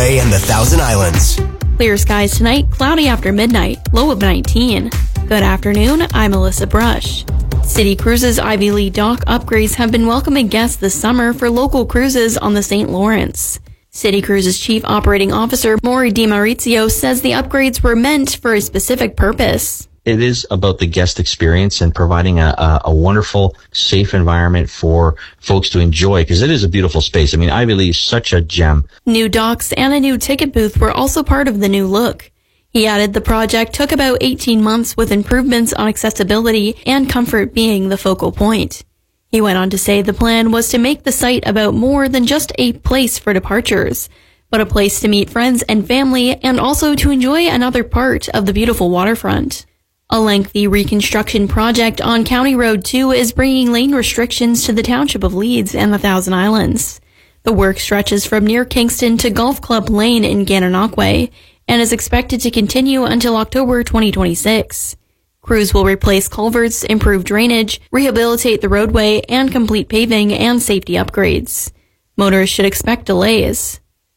and the Thousand Islands. Clear skies tonight, cloudy after midnight, low of 19. Good afternoon, I'm Alyssa Brush. City Cruises Ivy Lee Dock upgrades have been welcoming guests this summer for local cruises on the St. Lawrence. City Cruises Chief Operating Officer Maury DiMaurizio says the upgrades were meant for a specific purpose. It is about the guest experience and providing a wonderful, safe environment for folks to enjoy, because it is a beautiful space. I mean, Ivy Lee is such a gem. New docks and a new ticket booth were also part of the new look. He added the project took about 18 months, with improvements on accessibility and comfort being the focal point. He went on to say the plan was to make the site about more than just a place for departures, but a place to meet friends and family and also to enjoy another part of the beautiful waterfront. A lengthy reconstruction project on County Road 2 is bringing lane restrictions to the township of Leeds and the Thousand Islands. The work stretches from near Kingston to Golf Club Lane in Gananoque and is expected to continue until October 2026. Crews will replace culverts, improve drainage, rehabilitate the roadway, and complete paving and safety upgrades. Motorists should expect delays.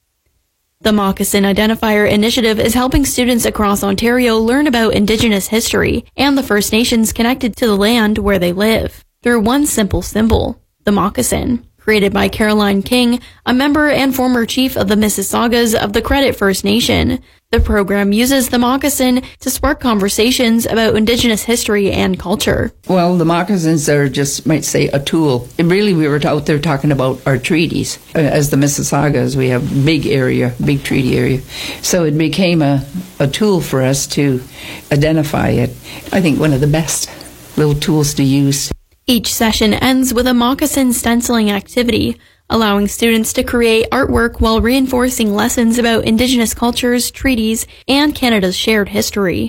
The Moccasin Identifier Initiative is helping students across Ontario learn about Indigenous history and the First Nations connected to the land where they live through one simple symbol, the moccasin. Created by Caroline King, a member and former chief of the Mississaugas of the Credit First Nation. The program uses the moccasin to spark conversations about Indigenous history and culture. Well, the moccasins are just, might say, a tool. And really, we were out there talking about our treaties. As the Mississaugas, we have big treaty area. So it became a tool for us to identify it. I think one of the best little tools to use. Each session ends with a moccasin stenciling activity, allowing students to create artwork while reinforcing lessons about Indigenous cultures, treaties, and Canada's shared history.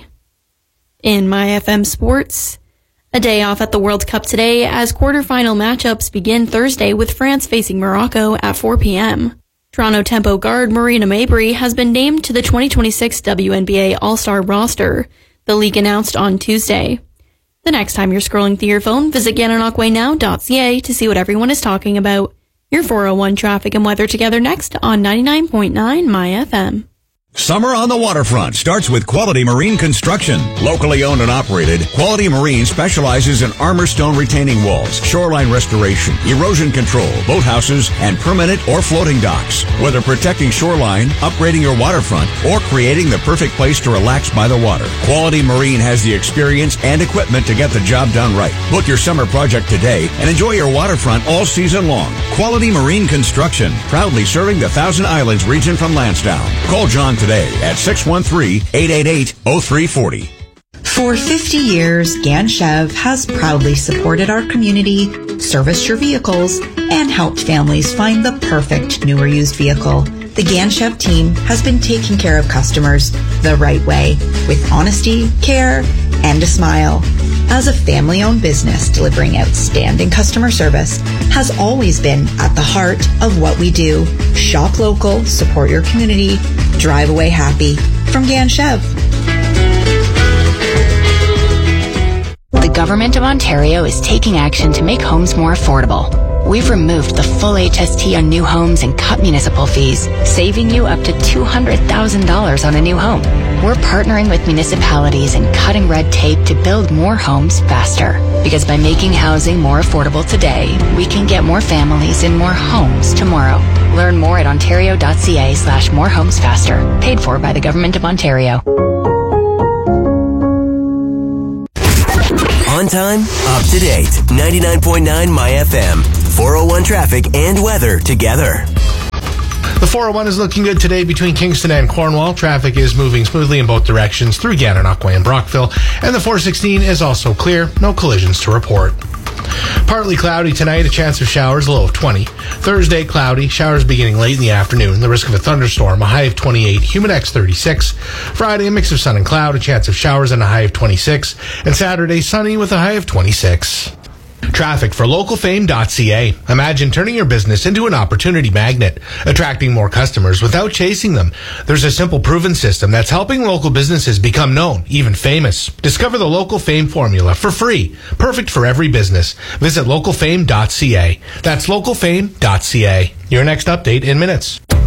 In MyFM Sports, a day off at the World Cup today as quarterfinal matchups begin Thursday with France facing Morocco at 4 p.m. Toronto Tempo guard Marina Mabrey has been named to the 2026 WNBA All-Star roster, the league announced on Tuesday. The next time you're scrolling through your phone, visit GananoqueNow.ca to see what everyone is talking about. Your 401 traffic and weather together next on 99.9 MyFM. Summer on the waterfront starts with Quality Marine Construction. Locally owned and operated, Quality Marine specializes in armor stone retaining walls, shoreline restoration, erosion control, boathouses, and permanent or floating docks. Whether protecting shoreline, upgrading your waterfront, or creating the perfect place to relax by the water, Quality Marine has the experience and equipment to get the job done right. Book your summer project today and enjoy your waterfront all season long. Quality Marine Construction, proudly serving the Thousand Islands region from Lansdowne. Call John today at 613-888-0340. For 50 years, GanChev has proudly supported our community, serviced your vehicles, and helped families find the perfect new or used vehicle. The GanChev team has been taking care of customers the right way, with honesty, care, and a smile. As a family-owned business, delivering outstanding customer service has always been at the heart of what we do. Shop local, support your community, drive away happy. From GanChev. The Government of Ontario is taking action to make homes more affordable. We've removed the full HST on new homes and cut municipal fees, saving you up to $200,000 on a new home. We're partnering with municipalities and cutting red tape to build more homes faster. Because by making housing more affordable today, we can get more families in more homes tomorrow. Learn more at ontario.ca/morehomesfaster. Paid for by the Government of Ontario. On time, up to date. 99.9 MyFM. 401 traffic and weather together. The 401 is looking good today between Kingston and Cornwall. Traffic is moving smoothly in both directions through Gananoque and Brockville. And the 416 is also clear. No collisions to report. Partly cloudy tonight, a chance of showers, a low of 20. Thursday, cloudy, showers beginning late in the afternoon. The risk of a thunderstorm, a high of 28. Humidex 36. Friday, a mix of sun and cloud, a chance of showers and a high of 26. And Saturday, sunny with a high of 26. Traffic for localfame.ca. Imagine turning your business into an opportunity magnet, attracting more customers without chasing them. There's a simple proven system that's helping local businesses become known, even famous. Discover the Local Fame formula for free, perfect for every business. Visit localfame.ca. That's localfame.ca. Your next update in minutes.